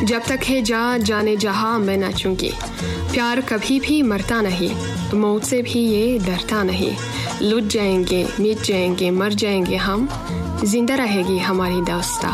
जब तक है जाने जहां मैं नाचूंगी। प्यार कभी भी मरता नहीं, मौत से भी ये डरता नहीं। लुट जाएंगे, मिट जाएंगे, मर जाएंगे हम, जिंदा रहेगी हमारी दास्तां।